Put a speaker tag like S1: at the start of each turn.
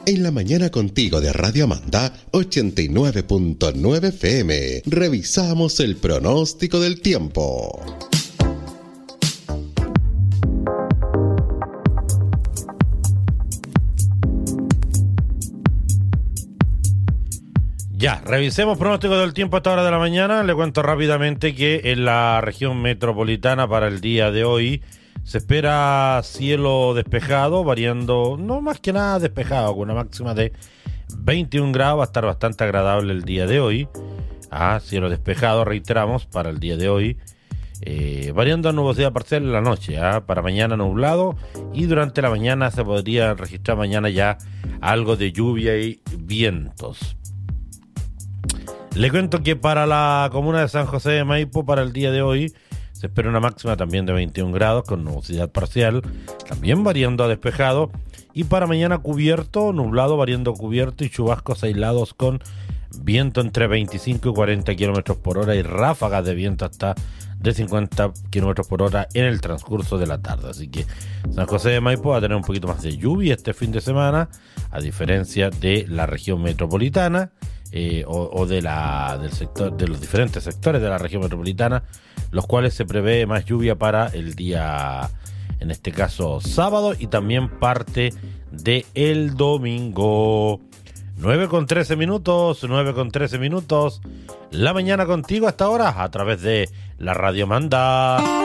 S1: En la mañana contigo de Radio Amanda 89.9 FM. Revisamos el pronóstico del tiempo.
S2: Ya, revisemos pronóstico del tiempo a esta hora de la mañana. Le cuento rápidamente que en la región metropolitana para el día de hoy se espera cielo despejado, variando, no más que nada despejado, con una máxima de 21 grados. Va a estar bastante agradable el día de hoy. Cielo despejado, reiteramos, para el día de hoy. Variando a nubosidad parcial en la noche, para mañana nublado, y durante la mañana se podría registrar mañana ya algo de lluvia y vientos. Le cuento que para la comuna de San José de Maipo para el día de hoy se espera una máxima también de 21 grados con nubosidad parcial, también variando a despejado, y para mañana cubierto, nublado, variando a cubierto y chubascos aislados con viento entre 25 y 40 kilómetros por hora y ráfagas de viento hasta de 50 kilómetros por hora en el transcurso de la tarde. Así que San José de Maipo va a tener un poquito más de lluvia este fin de semana, a diferencia de la región metropolitana. Del sector, de los diferentes sectores de la región metropolitana, los cuales se prevé más lluvia para el día, en este caso sábado, y también parte de el domingo. 9:13 minutos, la mañana contigo hasta ahora a través de la Radio Manda.